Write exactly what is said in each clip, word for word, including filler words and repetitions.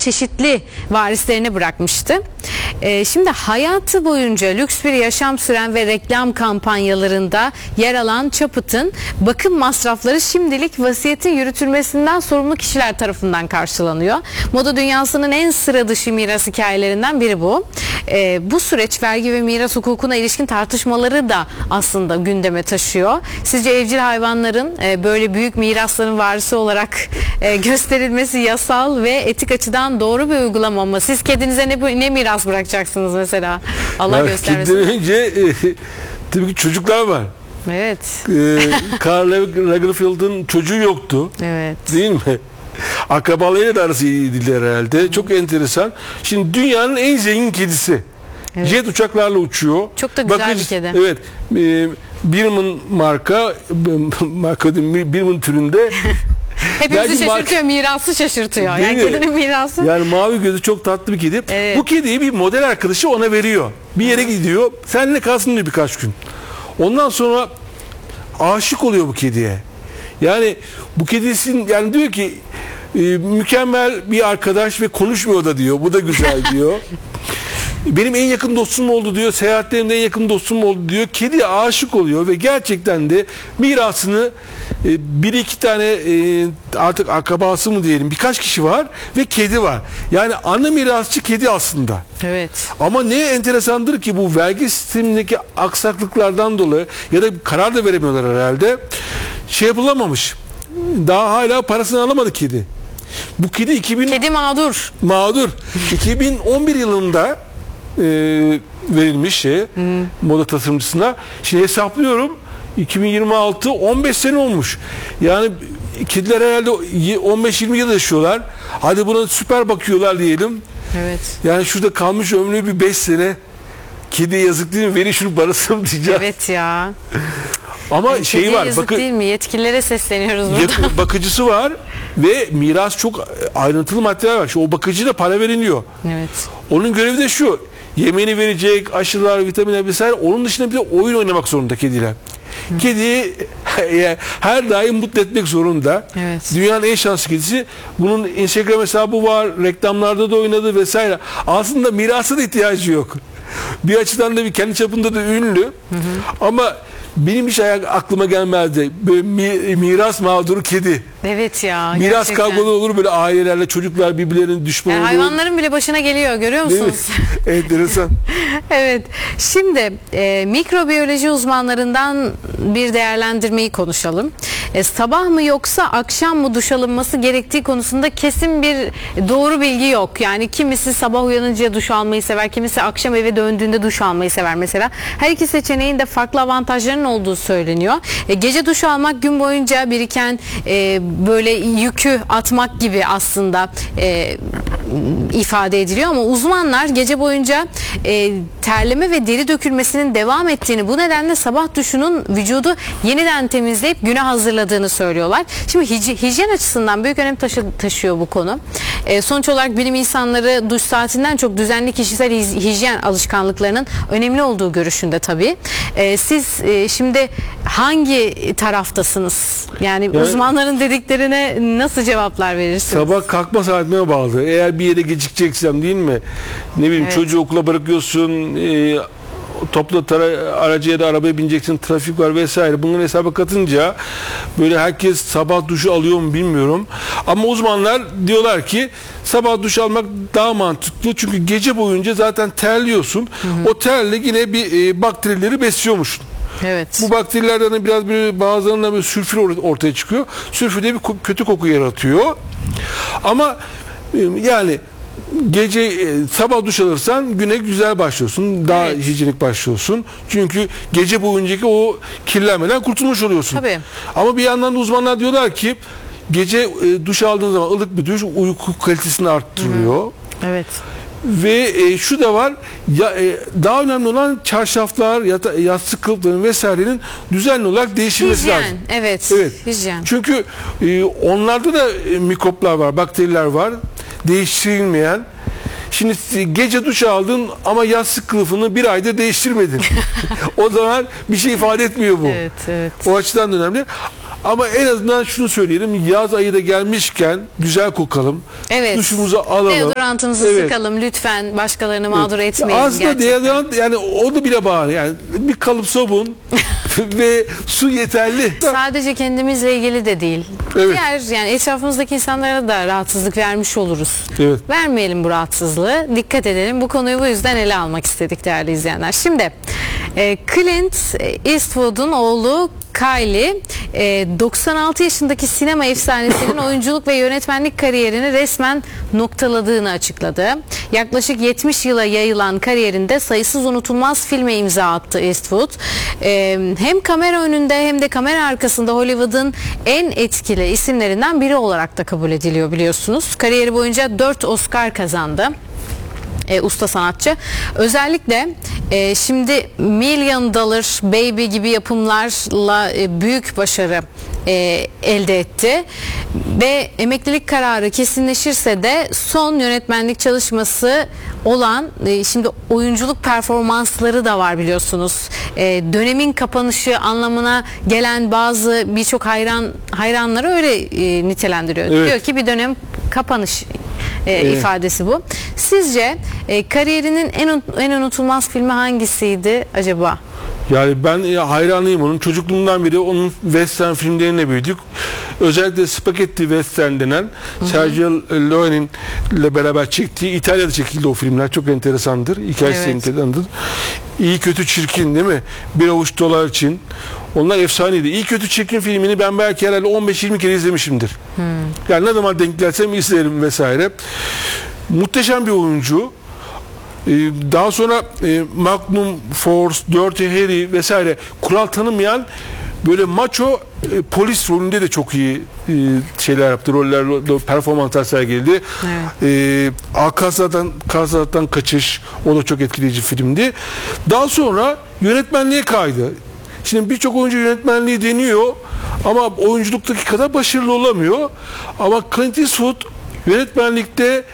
çeşitli varislerine bırakmıştı. Ee, şimdi hayatı boyunca lüks bir yaşam süren ve reklam kampanyalarında yer alan Chaput'ın bakım masrafları şimdilik vasiyetin yürütülmesinden sorumlu kişiler tarafından karşılanıyor. Moda dünyasının en sıra dışı miras hikayelerinden biri bu. Ee, bu süreç vergi ve miras hukukuna ilişkin tartışmaları da aslında gündeme taşıyor. Sizce evcil hayvanların e, böyle büyük mirasların varisi olarak e, gösterilmesi yasal ve etik açıdan doğru bir uygulama mı? Siz kedinize ne, ne miras bırakacaksınız mesela? Allah ya, göstermesin. Kediden önce e, tabii ki çocuklar var. Evet. E, Karl Lagerfeld'in çocuğu yoktu. Evet. Değil mi? Akrabalarıyla da arası iyiydiler herhalde. Hı. Çok enteresan. Şimdi dünyanın en zengin kedisi. Evet. Jet uçaklarla uçuyor. Çok da güzel Bakın, bir kedi. Evet. E, Birman marka, marka değil, Birman türünde. Hepimizi şaşırtıyor, marka, mirası şaşırtıyor. Yani kedinin mirası. Yani mavi gözü çok tatlı bir kedi. Evet. Bu kediyi bir model arkadaşı ona veriyor. Bir yere gidiyor. Seninle kalsın diyor birkaç gün. Ondan sonra aşık oluyor bu kediye. Yani bu kedisin yani diyor ki e, mükemmel bir arkadaş ve konuşmuyor da diyor. Bu da güzel diyor. Benim en yakın dostum oldu diyor. Seyahatlerimde en yakın dostum oldu diyor. Kediye aşık oluyor ve gerçekten de mirasını e, bir iki tane e, artık akrabası mı diyelim birkaç kişi var ve kedi var. Yani ana mirasçı kedi aslında. Evet. Ama ne enteresandır ki bu vergi sistemindeki aksaklıklardan dolayı ya da karar da veremiyorlar herhalde. Şey yapılamamış. Daha hala parasını alamadı kedi. Bu kedi iki bin Kedi mağdur. Mağdur. iki bin on bir yılında e, verilmiş şey, hmm. moda tasarımcısına. Şimdi hesaplıyorum. iki bin yirmi altı on beş sene olmuş. Yani kediler herhalde on beş yirmi yıl yaşıyorlar. Hadi buna süper bakıyorlar diyelim. Evet. Yani şurada kalmış ömrü bir beş sene. Kedi yazık değil mi? Verin şunu parasını diyeceğim. Evet ya. Ama yani şeyi var. Yazık bakı, değil mi? Yetkililere sesleniyoruz burada. Bakıcısı var ve miras çok ayrıntılı maddeler var. Şimdi o bakıcıya da para veriliyor. Evet. Onun görevi de şu. Yemeğini verecek, aşılar, vitaminler vesaire. Onun dışında bir de oyun oynamak zorunda kediler. Hı. Kediyi her daim mutlu etmek zorunda. Evet. Dünyanın en şanslı kedisi. Bunun Instagram hesabı var. Reklamlarda da oynadı vesaire. Aslında mirasa da ihtiyacı yok. Bir açıdan da bir kendi çapında da ünlü. Hı hı. Ama benim hiç aklıma gelmezdi. Böyle miras mağduru kedi. Evet ya. Miras gerçekten. kavgalı olur böyle ailelerle çocuklar birbirlerinin düşmanı yani olur. Hayvanların bile başına geliyor görüyor musunuz? Enteresan. Evet. Şimdi e, mikrobiyoloji uzmanlarından bir değerlendirmeyi konuşalım. E, sabah mı yoksa akşam mı duş alınması gerektiği konusunda kesin bir doğru bilgi yok. Yani kimisi sabah uyanınca duş almayı sever, kimisi akşam eve döndüğünde duş almayı sever mesela. Her iki seçeneğin de farklı avantajlarının olduğu söyleniyor. E, gece duş almak gün boyunca biriken e, böyle yükü atmak gibi aslında e, ifade ediliyor ama uzmanlar gece boyunca e, terleme ve deri dökülmesinin devam ettiğini, bu nedenle sabah duşunun vücudu yeniden temizleyip güne hazırladığını söylüyorlar. Şimdi hij- hijyen açısından büyük önem taşı- taşıyor bu konu. E, sonuç olarak bilim insanları duş saatinden çok düzenli kişisel hij- hijyen alışkanlıklarının önemli olduğu görüşünde tabii. E, siz e, şimdi hangi taraftasınız? Yani, yani uzmanların dediklerine nasıl cevaplar verirsiniz? Sabah kalkma saatine bağlı. Eğer bir yere gecikeceksem değil mi? Ne bileyim evet. Çocuğu okula bırakıyorsun, e, toplu tara- aracı ya da arabaya bineceksin, trafik var vesaire. Bunları hesaba katınca böyle herkes sabah duşu alıyor mu bilmiyorum. Ama uzmanlar diyorlar ki sabah duş almak daha mantıklı. Çünkü gece boyunca zaten terliyorsun. Hı hı. O terle yine bir e, bakterileri besliyormuşsun. Evet. Bu bakterilerden biraz bir bazılarında bir sülfür ortaya çıkıyor. Sülfür de bir kötü koku yaratıyor. Ama e, yani gece e, sabah duş alırsan güne güzel başlıyorsun. Daha evet. hijyenik başlıyorsun. Çünkü gece boyuncaki o kirlenmeden kurtulmuş oluyorsun. Tabii. Ama bir yandan da uzmanlar diyorlar ki gece e, duş aldığın zaman ılık bir duş uyku kalitesini arttırıyor. Hı-hı. Evet. Ve e, şu da var ya, e, daha önemli olan çarşaflar, yata, yastık kılıfların vesairenin düzenli olarak değişilmesi hijyen, lazım. Evet. Evet. Hijyen. Çünkü e, onlarda da e, mikroplar var, bakteriler var. Değiştirilmeyen. Şimdi gece duş aldın ama yastık kılıfını bir ayda değiştirmedin. O zaman bir şey ifade etmiyor bu. Evet, evet. O açıdan da önemli. Ama en azından şunu söyleyelim. Yaz ayı da gelmişken güzel kokalım. Evet. Duşumuzu alalım. Deodorantımızı Evet. sıkalım lütfen. Başkalarını mağdur etmeyelim. Aslında gerçekten. deodorant yani o da bile bahane. Yani bir kalıp sabun ve su yeterli. Sadece kendimizle ilgili de değil. Evet. Diğer yani etrafımızdaki insanlara da rahatsızlık vermiş oluruz. Evet. Vermeyelim bu rahatsızlığı. Dikkat edelim. Bu konuyu bu yüzden ele almak istedik değerli izleyenler. Şimdi e, Clint Eastwood'un oğlu Kylie e, doksan altı yaşındaki sinema efsanesinin oyunculuk ve yönetmenlik kariyerini resmen noktaladığını açıkladı. Yaklaşık yetmiş yıla yayılan kariyerinde sayısız unutulmaz filme imza attı Eastwood. E, hem kamera önünde hem de kamera arkasında Hollywood'un en etkili isimlerinden biri olarak da kabul ediliyor biliyorsunuz. Kariyeri boyunca dört Oscar kazandı. E, usta sanatçı. Özellikle e, şimdi Million Dollar Baby gibi yapımlarla e, büyük başarı e, elde etti ve emeklilik kararı kesinleşirse de son yönetmenlik çalışması olan e, şimdi oyunculuk performansları da var biliyorsunuz. E, dönemin kapanışı anlamına gelen bazı birçok hayran hayranları öyle e, nitelendiriyor. Evet. Diyor ki bir dönem kapanış e, Evet. ifadesi bu. Sizce e, kariyerinin en en unutulmaz filmi hangisiydi acaba? Yani ben e, hayranıyım onun. Çocukluğumdan beri onun western filmlerine büyüdük. Özellikle Spaghetti Western denen Sergio Leone'in ile beraber çektiği, İtalya'da çekildi o filmler. Çok enteresandır. Hikayesi Evet. enteresandır. İyi Kötü Çirkin değil mi? Bir avuç dolar için. Onlar efsaneydi. İyi Kötü Çirkin filmini ben belki herhalde on beş yirmi kere izlemişimdir. Hmm. Yani ne zaman denk gelsem izlerim vesaire. Muhteşem bir oyuncu. Daha sonra e, Magnum Force, Dirty Harry vesaire kural tanımayan böyle macho e, polis rolünde de çok iyi e, şeyler yaptı. Roller, performanslar sergiledi. Evet. E, Alcazar'dan, Alcazar'dan Kaçış, o da çok etkileyici filmdi. Daha sonra yönetmenliğe kaydı. Şimdi birçok oyuncu yönetmenliği deniyor ama oyunculuktaki kadar başarılı olamıyor. Ama Clint Eastwood yönetmenlikte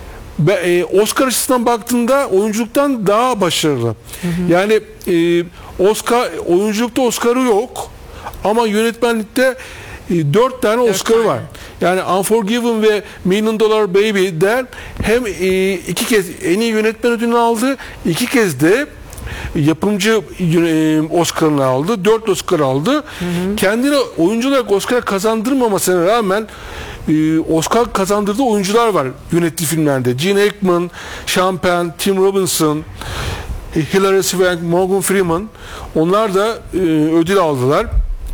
Oscar açısından baktığında oyunculuktan daha başarılı. Hı hı. Yani e, Oscar oyunculukta Oscar'ı yok ama yönetmenlikte e, dört tane Oscar'ı var. Yani Unforgiven ve Million Dollar Baby'den hem e, iki kez en iyi yönetmen ödülünü aldı, iki kez de yapımcı e, Oscar'ını aldı. Dört Oscar aldı. Hı hı. Kendine oyuncu olarak Oscar kazandırmamasına rağmen e, Oscar kazandırdığı oyuncular var yönettiği filmlerde. Gene Hackman, Sean Penn, Tim Robinson, e, Hilary Swank, Morgan Freeman. Onlar da e, ödül aldılar.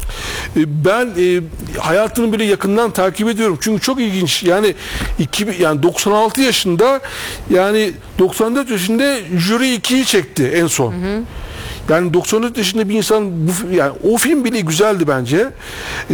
Ben e, hayatını bile yakından takip ediyorum. Çünkü çok ilginç. Yani iki, yani doksan altı yaşında, yani doksan dört yaşında jüri ikiyi çekti en son. Hı hı. Yani doksan dört yaşında bir insan bu, yani o film bile güzeldi bence. Ee,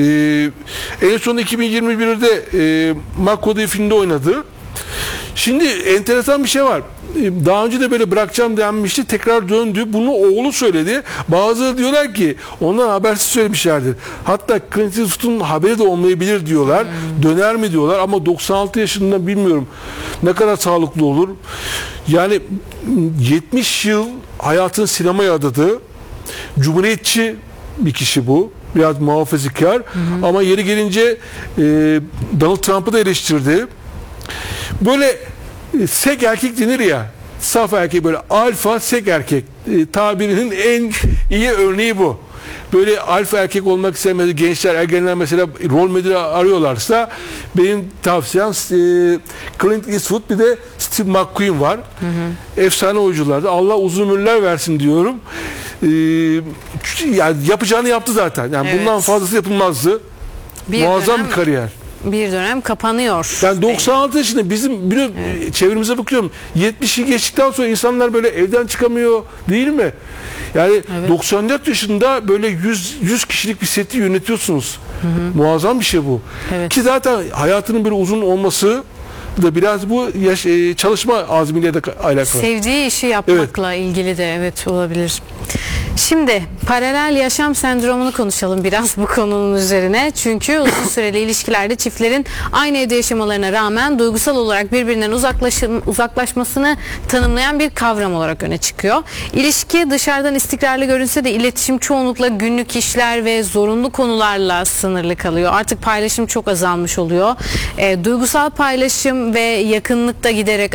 en son iki bin yirmi birde e, Makko'da filmde oynadı. Şimdi enteresan bir şey var. Daha önce de böyle bırakacağım denmişti. Tekrar döndü. Bunu oğlu söyledi. Bazıları diyorlar ki ondan habersiz söylemişlerdir. Hatta Clint Eastwood'un haberi de olmayabilir diyorlar. Hmm. Döner mi diyorlar ama doksan altı yaşında bilmiyorum ne kadar sağlıklı olur. Yani yetmiş yıl hayatını sinemaya adadı. Cumhuriyetçi bir kişi bu. Biraz muhafazakar. Hmm. Ama yeri gelince e, Donald Trump'ı da eleştirdi. Böyle sek erkek denir ya, saf erkek, böyle alfa sek erkek e, tabirinin en iyi örneği bu. Böyle alfa erkek olmak isteyen gençler, ergenler mesela rol modeli arıyorlarsa benim tavsiyem e, Clint Eastwood, bir de Steve McQueen var. Hı hı. Efsane oyunculardı. Allah uzun ömürler versin diyorum. E, yani yapacağını yaptı zaten. Yani evet. Bundan fazlası yapılmazdı. Bir Muazzam dönem... bir kariyer. Bir dönem kapanıyor. Ben doksan altı yaşında bizim bir evet. çevremize bakıyorum. yetmişi geçtikten sonra insanlar böyle evden çıkamıyor değil mi? Yani evet. doksan dört yaşında böyle yüz kişilik bir seti yönetiyorsunuz. Hı hı. Muazzam bir şey bu. Evet. Ki zaten hayatının böyle uzun olması da biraz bu yaş, çalışma azmiyle de alakalı. Sevdiği işi yapmakla evet. ilgili de evet olabilir. Şimdi paralel yaşam sendromunu konuşalım biraz bu konunun üzerine. Çünkü uzun süreli ilişkilerde çiftlerin aynı evde yaşamalarına rağmen duygusal olarak birbirinden uzaklaşım, uzaklaşmasını tanımlayan bir kavram olarak öne çıkıyor. İlişki dışarıdan istikrarlı görünse de iletişim çoğunlukla günlük işler ve zorunlu konularla sınırlı kalıyor. Artık paylaşım çok azalmış oluyor. E, duygusal paylaşım ve yakınlık da giderek